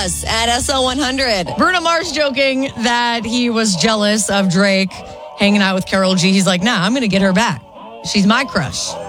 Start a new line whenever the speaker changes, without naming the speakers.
us at SL100.
Bruno Mars joking that he was jealous of Drake hanging out with Karol G. He's like, nah, I'm going to get her back. She's my crush.